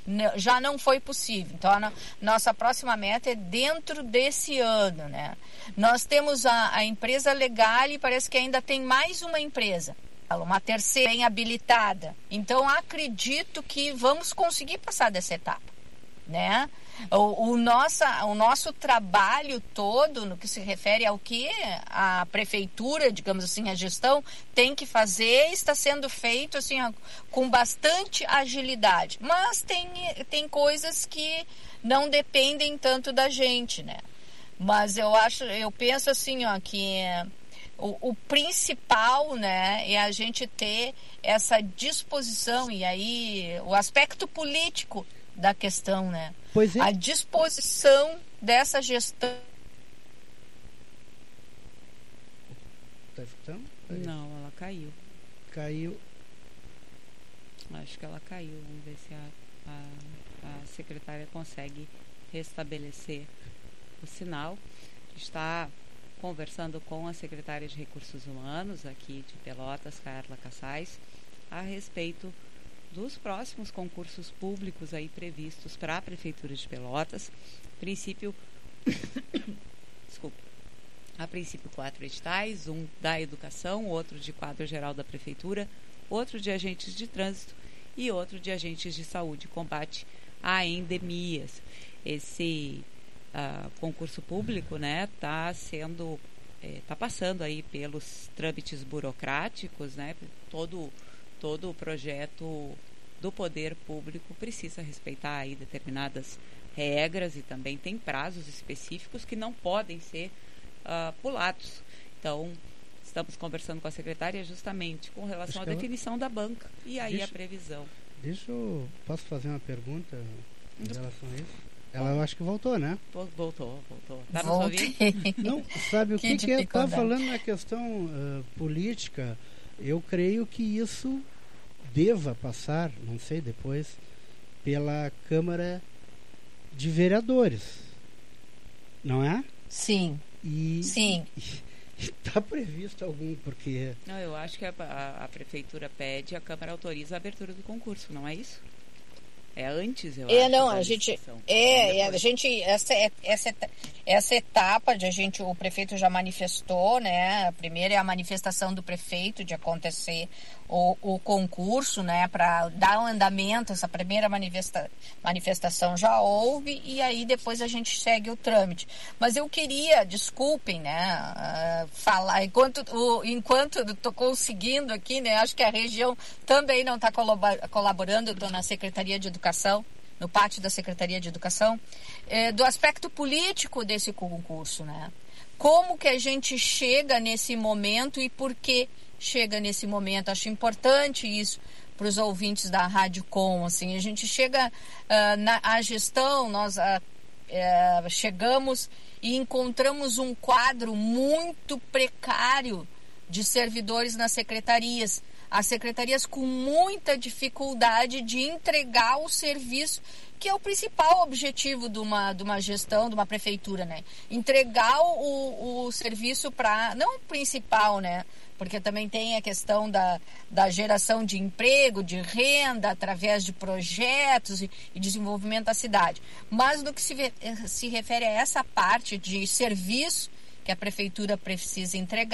já não foi possível. Então, nossa próxima meta é dentro desse ano, né? Nós temos a empresa legal e parece que ainda tem mais uma empresa, uma terceira bem habilitada. Então, acredito que vamos conseguir passar dessa etapa, né? O nosso trabalho todo, no que se refere ao que a prefeitura, digamos assim, a gestão tem que fazer, está sendo feito assim, com bastante agilidade. Mas tem coisas que não dependem tanto da gente, né? Mas eu penso assim, que o principal, né, é a gente ter essa disposição, e aí o aspecto político da questão, né? Pois é. A disposição dessa gestão. Tá escutando? Não, ela caiu. Caiu. Acho que ela caiu. Vamos ver se a secretária consegue restabelecer o sinal. Está conversando com a secretária de Recursos Humanos aqui de Pelotas, Carla Cassais, a respeito dos próximos concursos públicos aí previstos para a Prefeitura de Pelotas. A princípio 4 editais, um da educação, outro de quadro geral da Prefeitura, outro de agentes de trânsito e outro de agentes de saúde e combate a endemias. Esse concurso público, né, tá passando aí pelos trâmites burocráticos, né? Todo o projeto do poder público precisa respeitar aí determinadas regras e também tem prazos específicos que não podem ser pulados. Então, estamos conversando com a secretária justamente com relação à definição da banca e aí a previsão. Posso fazer uma pergunta em relação a isso? Ela, acho que voltou, né? Voltou. Tá nos ouvindo? Não, sabe o que eu estava falando na questão política? Eu creio que isso deva passar, não sei depois, pela Câmara de Vereadores, não é? Sim. Sim. Está previsto algum, porque... Não, eu acho que a Prefeitura pede, a Câmara autoriza a abertura do concurso, não é isso? É antes, eu acho. Não, a gente essa etapa o prefeito já manifestou, né? A primeira é a manifestação do prefeito de acontecer o concurso, né? Para dar um andamento, essa primeira manifestação já houve e aí depois a gente segue o trâmite. Mas eu queria, desculpem, né? Falar enquanto estou conseguindo aqui, né? Acho que a região também não está colaborando. Estou na Secretaria de Educação, no pátio da Secretaria de Educação, do aspecto político desse concurso, né? Como que a gente chega nesse momento e por que chega nesse momento? Acho importante isso para os ouvintes da Rádio Com, assim, a gente chega na gestão, nós chegamos e encontramos um quadro muito precário de servidores nas secretarias. As secretarias com muita dificuldade de entregar o serviço, que é o principal objetivo de uma gestão, de uma prefeitura, né? Entregar o serviço para... Não o principal, né? Porque também tem a questão da geração de emprego, de renda, através de projetos e desenvolvimento da cidade. Mas no que se refere a essa parte de serviço que a prefeitura precisa entregar,